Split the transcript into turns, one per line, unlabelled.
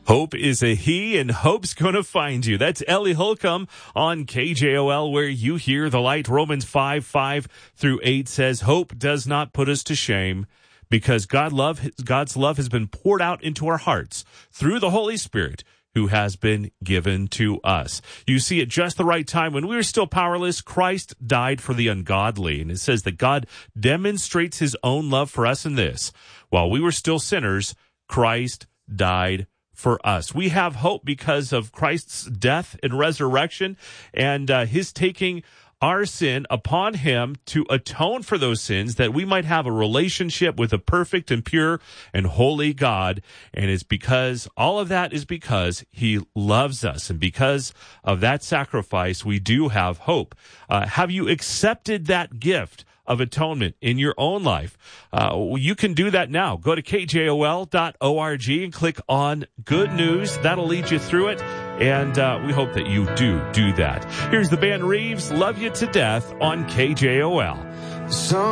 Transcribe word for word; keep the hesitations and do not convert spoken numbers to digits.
Hope is a he, and hope's going to find you. That's Ellie Holcomb on K J O L, where you hear the light. Romans five, five through eight says, hope does not put us to shame, because God love, God's love has been poured out into our hearts through the Holy Spirit, who has been given to us. You see, at just the right time, when we were still powerless, Christ died for the ungodly. And it says that God demonstrates his own love for us in this: while we were still sinners, Christ died for us. We have hope because of Christ's death and resurrection, and uh, his taking our sin upon him to atone for those sins, that we might have a relationship with a perfect and pure and holy God. And it's because all of that is because he loves us. And because of that sacrifice, we do have hope. Uh, have you accepted that gift of atonement in your own life? Uh, you can do that now. Go to K J O L dot org and click on Good News. That'll lead you through it. And uh, we hope that you do do that. Here's the band Reeves, Love You to Death on K J O L. So